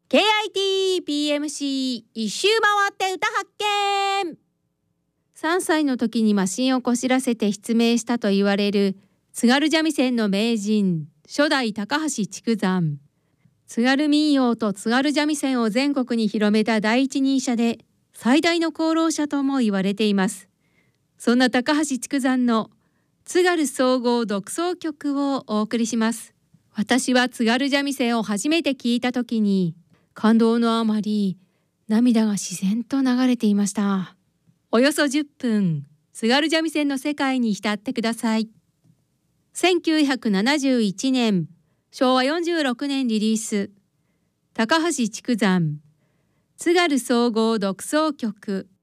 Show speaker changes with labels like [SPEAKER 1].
[SPEAKER 1] KITPMC 一周回って歌発見。3歳の時にマシンをこしらせて失明したと言われる津軽三味線の名人、初代高橋竹山。津軽民謡と津軽三味線を全国に広めた第一人者で、最大の功労者とも言われています。そんな高橋竹山の津軽総合独奏曲をお送りします。私は津軽三味線を初めて聞いた時に、感動のあまり涙が自然と流れていました。およそ10分、津軽三味線の世界に浸ってください。1971年、昭和46年リリース、高橋竹山、津軽総合独奏曲。